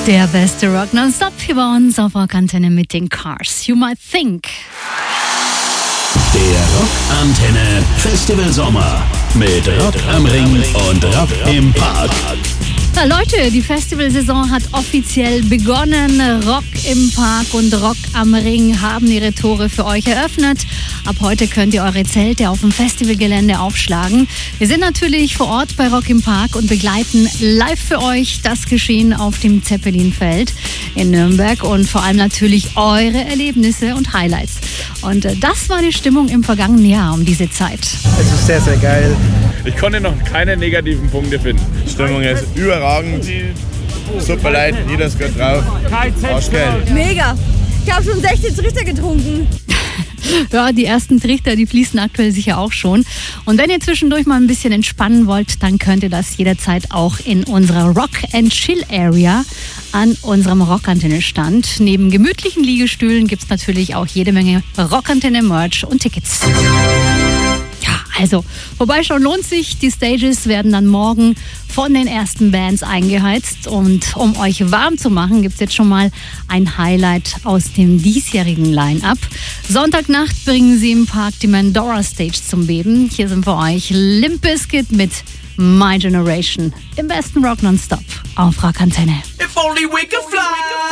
Der beste Rock nonstop hier bei uns auf Rockantenne mit den Cars. You might think. Der Rockantenne Festival Sommer mit Rock am Ring und Rock im Park. Na Leute, die Festivalsaison hat offiziell begonnen. Rock im Park und Rock am Ring haben ihre Tore für euch eröffnet. Ab heute könnt ihr eure Zelte auf dem Festivalgelände aufschlagen. Wir sind natürlich vor Ort bei Rock im Park und begleiten live für euch das Geschehen auf dem Zeppelinfeld in Nürnberg und vor allem natürlich eure Erlebnisse und Highlights. Und das war die Stimmung im vergangenen Jahr um diese Zeit. Es ist sehr, sehr geil. Ich konnte noch keine negativen Punkte finden. Die Stimmung ist überragend. Super Leute, jeder ist gut drauf. Arschgeil. Mega. Ich habe schon 16 Trichter getrunken. Ja, die ersten Trichter, die fließen aktuell sicher auch schon. Und wenn ihr zwischendurch mal ein bisschen entspannen wollt, dann könnt ihr das jederzeit auch in unserer Rock and Chill Area an unserem Rockantenne-Stand. Neben gemütlichen Liegestühlen gibt es natürlich auch jede Menge Rockantenne-Merch und Tickets. Also, vorbeischauen lohnt sich. Die Stages werden dann morgen von den ersten Bands eingeheizt. Und um euch warm zu machen, gibt es jetzt schon mal ein Highlight aus dem diesjährigen Line-Up. Sonntagnacht bringen sie im Park die Mandora Stage zum Beben. Hier sind für euch Limp Bizkit mit My Generation im besten Rock nonstop auf Rockantenne. If only we could fly.